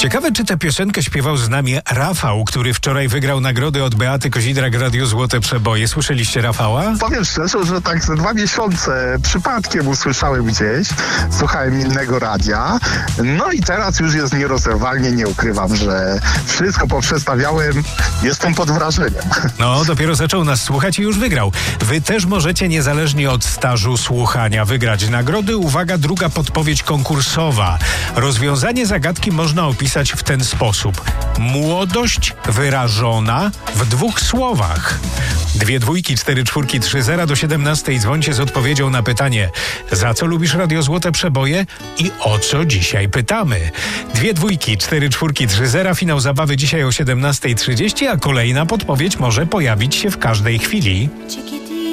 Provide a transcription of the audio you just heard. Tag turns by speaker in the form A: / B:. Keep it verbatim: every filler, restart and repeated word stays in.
A: Ciekawe, czy tę piosenkę śpiewał z nami Rafał, który wczoraj wygrał nagrody od Beaty Kozidrak Radio Złote Przeboje. Słyszeliście Rafała?
B: Powiem szczerze, że tak ze dwa miesiące przypadkiem usłyszałem gdzieś, słuchałem innego radia, no i teraz już jest nierozerwalnie, nie ukrywam, że wszystko poprzestawiałem, jestem pod wrażeniem.
A: No, dopiero zaczął nas słuchać i już wygrał. Wy też możecie niezależnie od stażu słuchania wygrać nagrody. Uwaga, druga podpowiedź konkursowa. Rozwiązanie zagadki można opisać w ten sposób. Młodość wyrażona w dwóch słowach. Dwie dwójki, cztery czwórki, trzy zera do siedemnastej. Dzwońcie z odpowiedzią na pytanie, za co lubisz Radio Złote Przeboje i o co dzisiaj pytamy. Dwie dwójki, cztery czwórki, trzy zera. Finał zabawy dzisiaj o siedemnastej trzydzieści, a kolejna podpowiedź może pojawić się w każdej chwili.